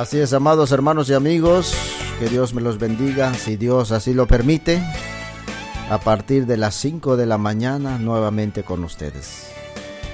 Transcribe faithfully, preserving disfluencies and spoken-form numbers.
Así es, amados hermanos y amigos, que Dios me los bendiga, si Dios así lo permite, a partir de las cinco de la mañana nuevamente con ustedes.